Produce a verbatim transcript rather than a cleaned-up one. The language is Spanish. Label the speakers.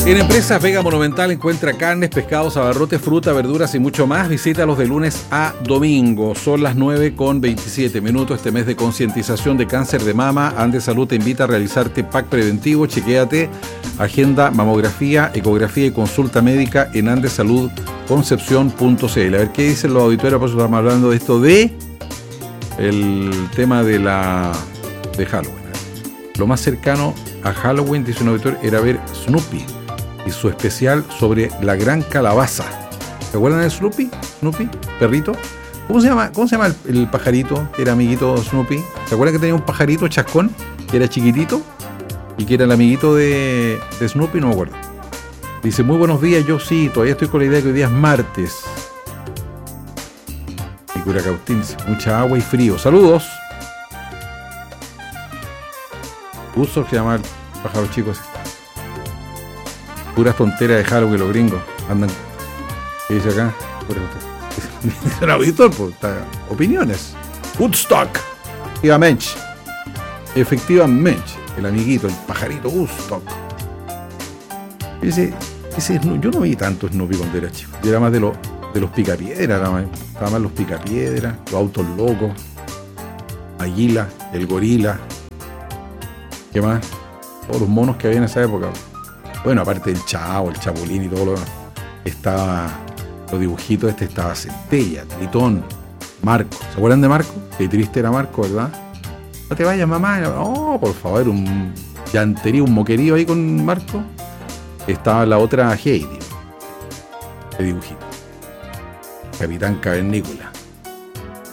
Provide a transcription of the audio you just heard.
Speaker 1: En Empresas Vega Monumental encuentra carnes, pescados, abarrotes, fruta, verduras y mucho más. Visítalos de lunes a domingo. Son las nueve con veintisiete minutos. Este mes de concientización de cáncer de mama, Andes Salud te invita a realizarte P A C preventivo. Chequéate, agenda, mamografía, ecografía y consulta médica en andesalud concepción punto c l. A ver qué dicen los auditores, por eso estamos hablando de esto de el tema de la de Halloween. Lo más cercano a Halloween, dice un auditor, era ver Snoopy y su especial sobre la gran calabaza. ¿Se acuerdan de Snoopy? Snoopy, perrito. ¿Cómo se llama? ¿Cómo se llama el, el pajarito que era amiguito de Snoopy? ¿Se acuerdan que tenía un pajarito chascón que era chiquitito y que era el amiguito de, de Snoopy? No me acuerdo. Dice, muy buenos días, yo sí, todavía estoy con la idea que hoy día es martes. Y Curacautín dice, mucha agua y frío. Saludos. Gusto que se llama el pájaro chico ese. Puras tonteras de Halloween, los gringos andan. ¿Qué dice acá? Dice un auditor, pues, está, opiniones. Woodstock. Efectivamente. Efectivamente. El amiguito, el pajarito Woodstock. Ese, ese, yo no vi tanto Snoopy cuando era chico. Yo era más de, lo, de los picapiedras. Era más, estaba más los picapiedras, los autos locos, Águila, el gorila. ¿Qué más? Todos los monos que había en esa época. Bueno, aparte del Chavo, el Chapulín y todo lo demás. Estaba, los dibujitos, este estaba Centella, Tritón, Marco. ¿Se acuerdan de Marco? Qué triste era Marco, ¿verdad? No te vayas, mamá. Oh, por favor, un llanterío, un moquerío ahí con Marco. Estaba la otra Heidi, de dibujito. Capitán Cavernícola.